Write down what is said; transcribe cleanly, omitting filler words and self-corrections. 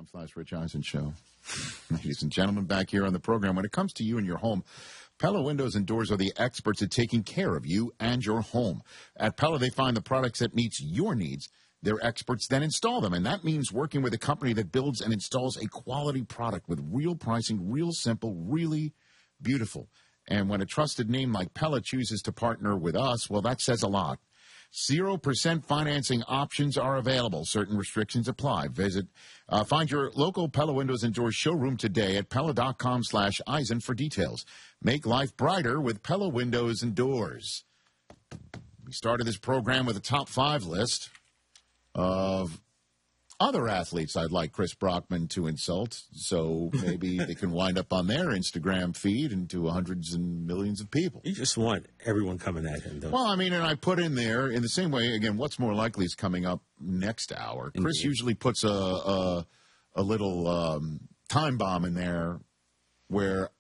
Facebook.com/Rich Eisen Show. Ladies and gentlemen, back here on the program, when it comes to you and your home, Pella Windows and Doors are the experts at taking care of you and your home. At Pella, they find the products that meets your needs. They're experts then install them, and that means working with a company that builds and installs a quality product with real pricing, real simple, really beautiful. And when a trusted name like Pella chooses to partner with us, well, that says a lot. 0% financing options are available. Certain restrictions apply. Find your local Pella Windows and Doors showroom today at Pella.com/Eisen for details. Make life brighter with Pella Windows and Doors. We started this program with a top 5 list of other athletes I'd like Chris Brockman to insult, so maybe they can wind up on their Instagram feed and to hundreds and millions of people. You just want everyone coming at him, don't Well, I mean, and I put in there, in the same way, again, what's more likely is coming up next hour. Chris usually puts a little time bomb in there where